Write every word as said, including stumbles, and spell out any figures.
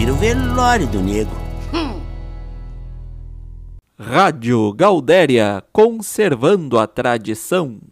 ouvir o velório do nego. Hum. Rádio Gaudéria, conservando a tradição.